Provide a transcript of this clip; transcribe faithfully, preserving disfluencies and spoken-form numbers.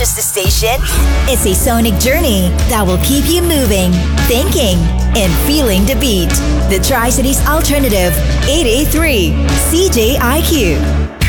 just a station. It's a sonic journey that will keep you moving, thinking, and feeling the beat. The Tri-Cities Alternative, eight eighty-three C J I Q.